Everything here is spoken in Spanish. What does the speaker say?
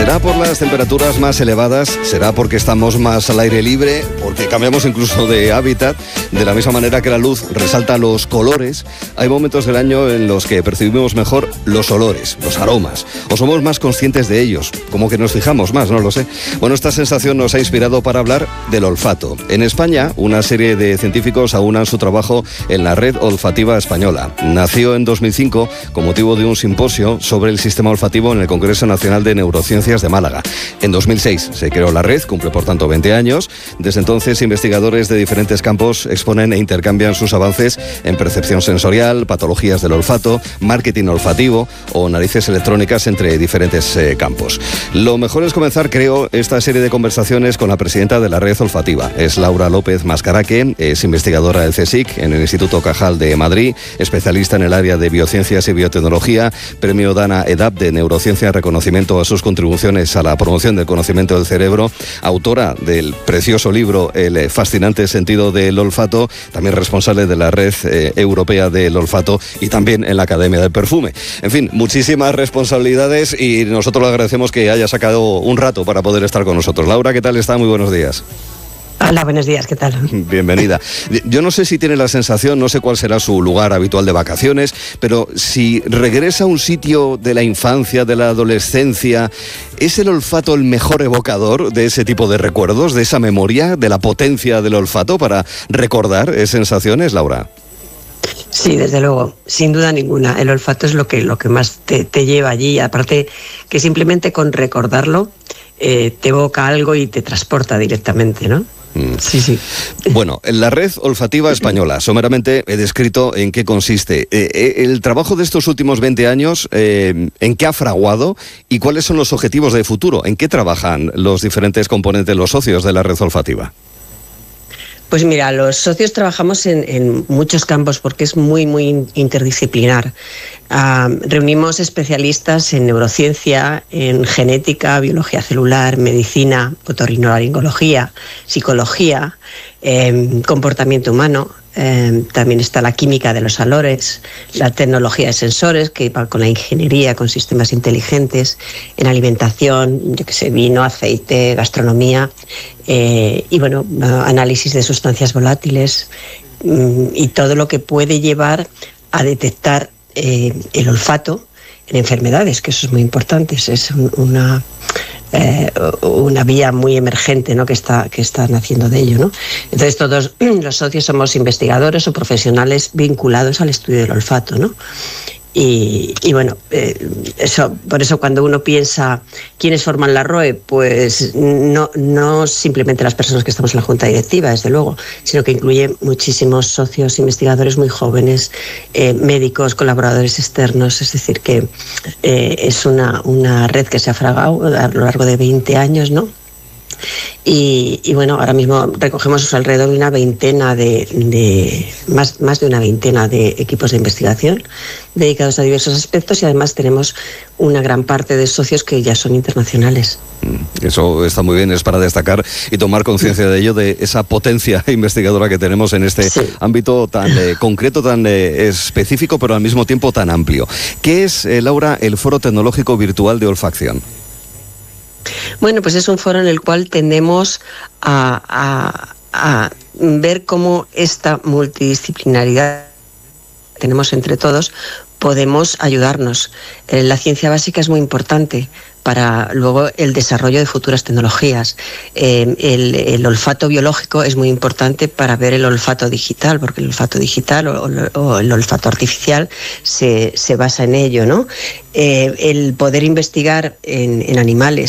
¿Será por las temperaturas más elevadas? ¿Será porque estamos más al aire libre? ¿Porque cambiamos incluso de hábitat? De la misma manera que la luz resalta los colores, hay momentos del año en los que percibimos mejor los olores, los aromas, o somos más conscientes de ellos, como que nos fijamos más, no lo sé. Bueno, esta sensación nos ha inspirado para hablar del olfato. En España, una serie de científicos aunan su trabajo en la Red Olfativa Española. Nació en 2005 con motivo de un simposio sobre el sistema olfativo en el Congreso Nacional de Neurociencias de Málaga. En 2006 se creó la red, cumple por tanto 20 años. Desde entonces, investigadores de diferentes campos exponen e intercambian sus avances en percepción sensorial, patologías del olfato, marketing olfativo o narices electrónicas, entre diferentes campos. Lo mejor es comenzar, creo, esta serie de conversaciones con la presidenta de la Red Olfativa. Es Laura López Mascaraque, es investigadora del CSIC en el Instituto Cajal de Madrid, especialista en el área de biociencias y biotecnología, premio Dana EDAP de neurociencia, reconocimiento a sus contribuciones a la promoción del conocimiento del cerebro, autora del precioso libro El fascinante sentido del olfato, también responsable de la Red Europea del Olfato y también en la Academia del Perfume. En fin, muchísimas responsabilidades y nosotros le agradecemos que haya sacado un rato para poder estar con nosotros. Laura, ¿qué tal está? Muy buenos días. Hola, buenos días, ¿qué tal? Bienvenida. Yo no sé si tiene la sensación, no sé cuál será su lugar habitual de vacaciones, pero si regresa a un sitio de la infancia, de la adolescencia, ¿es el olfato el mejor evocador de ese tipo de recuerdos, de esa memoria, de la potencia del olfato para recordar sensaciones, Laura? Sí, desde luego, sin duda ninguna. El olfato es lo que más te lleva allí. Aparte que simplemente con recordarlo te evoca algo y te transporta directamente, ¿no? Sí, sí. Bueno, la Red Olfativa Española, someramente he descrito en qué consiste. El trabajo de estos últimos 20 años, ¿en qué ha fraguado y cuáles son los objetivos de futuro? ¿En qué trabajan los diferentes componentes, los socios de la Red Olfativa? Pues mira, los socios trabajamos en muchos campos porque es muy, muy interdisciplinar. Reunimos especialistas en neurociencia, en genética, biología celular, medicina, otorrinolaringología, psicología, comportamiento humano. También está la química de los olores, la tecnología de sensores, que va con la ingeniería, con sistemas inteligentes, en alimentación, yo qué sé, vino, aceite, gastronomía, y bueno, análisis de sustancias volátiles y todo lo que puede llevar a detectar el olfato en enfermedades, que eso es muy importante, es una vía muy emergente, ¿no?, que están haciendo de ello, ¿no? Entonces todos los socios somos investigadores o profesionales vinculados al estudio del olfato, ¿no? Y bueno, por eso cuando uno piensa quiénes forman la ROE, pues no simplemente las personas que estamos en la junta directiva, desde luego, sino que incluye muchísimos socios investigadores muy jóvenes, médicos, colaboradores externos, es decir, que es una red que se ha fragado a lo largo de 20 años, ¿no? Y bueno, ahora mismo recogemos alrededor de una veintena más de una veintena de equipos de investigación dedicados a diversos aspectos y además tenemos una gran parte de socios que ya son internacionales. Eso está muy bien, es para destacar y tomar conciencia de ello, de esa potencia investigadora que tenemos en este ámbito tan concreto, tan específico, pero al mismo tiempo tan amplio. ¿Qué es, Laura, el Foro Tecnológico Virtual de Olfacción? Bueno, pues es un foro en el cual tendemos a ver cómo esta multidisciplinaridad que tenemos entre todos podemos ayudarnos. La ciencia básica es muy importante para luego el desarrollo de futuras tecnologías. El olfato biológico es muy importante para ver el olfato digital, porque el olfato digital o el olfato artificial se basa en ello, ¿no? El poder investigar en animales